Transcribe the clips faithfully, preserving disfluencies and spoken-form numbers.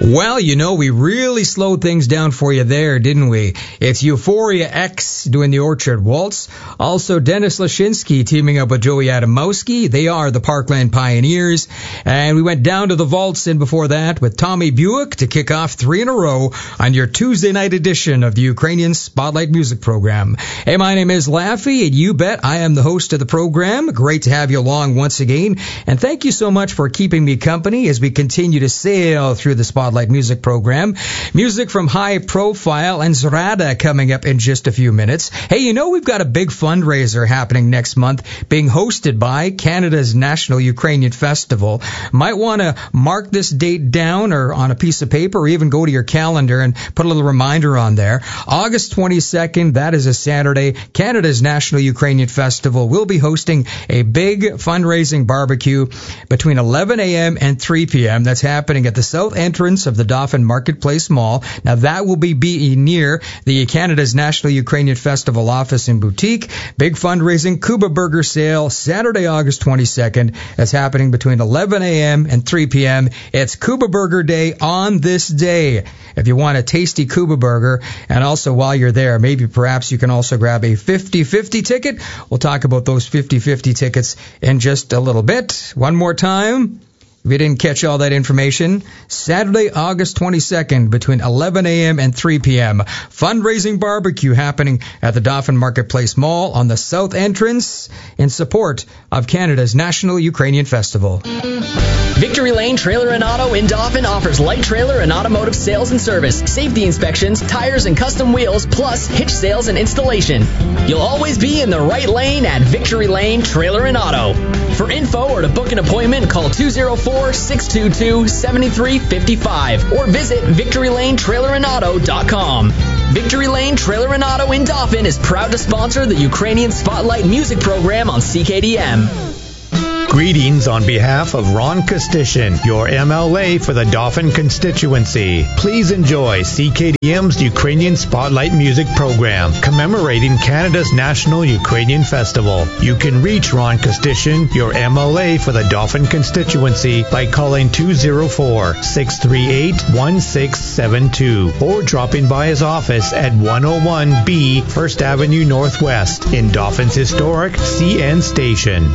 Well, you know, we really slowed things down for you there, didn't we? It's Euphoria X doing the Orchard Waltz. Also, Dennis Lashinsky teaming up with Joey Adamowski. They are the Parkland Pioneers. And we went down to the Vaults in before that with Tommy Buick to kick off three in a row on your Tuesday night edition of the Ukrainian Spotlight Music Program. Hey, my name is Laffy, and you bet I am the host of the program. Great to have you along once again. And thank you so much for keeping me company as we continue to sail through the Spotlight Spotlight Music Program. Music from High Profile and Zrada coming up in just a few minutes. Hey, you know we've got a big fundraiser happening next month being hosted by Canada's National Ukrainian Festival. Might want to mark this date down or on a piece of paper or even go to your calendar and put a little reminder on there. August twenty-second, that is a Saturday, Canada's National Ukrainian Festival will be hosting a big fundraising barbecue between eleven a.m. and three p.m. That's happening at the south entrance of the Dauphin Marketplace Mall. Now that will be, be near the Canada's National Ukrainian Festival office and boutique. Big fundraising Kuba Burger sale Saturday, August twenty-second. That's happening between eleven a.m. and three p.m. It's Kuba Burger Day on this day. If you want a tasty Kuba Burger, and also while you're there, maybe perhaps you can also grab a fifty-fifty ticket. We'll talk about those fifty-fifty tickets in just a little bit. One more time. If you didn't catch all that information, Saturday, August twenty-second, between eleven a.m. and three p.m. Fundraising barbecue happening at the Dauphin Marketplace Mall on the south entrance in support of Canada's National Ukrainian Festival. Victory Lane Trailer and Auto in Dauphin offers light trailer and automotive sales and service, safety inspections, tires and custom wheels, plus hitch sales and installation. You'll always be in the right lane at Victory Lane Trailer and Auto. For info or to book an appointment, call two oh four, six two two, seven three five five or visit victory lane trailer and auto dot com. Victory Lane Trailer and Auto in Dauphin is proud to sponsor the Ukrainian Spotlight Music Program on C K D M. Greetings on behalf of Ron Kostishin, your M L A for the Dauphin constituency. Please enjoy C K D M's Ukrainian Spotlight Music Program, commemorating Canada's National Ukrainian Festival. You can reach Ron Kostishin, your M L A for the Dauphin constituency, by calling two oh four, six three eight, one six seven two or dropping by his office at one oh one B First Avenue Northwest in Dauphin's historic C N station.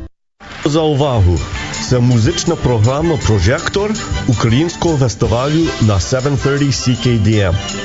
За увагу! Це музична програма «Прожектор» Українського фестивалю на сім тридцять сі кей ді ем.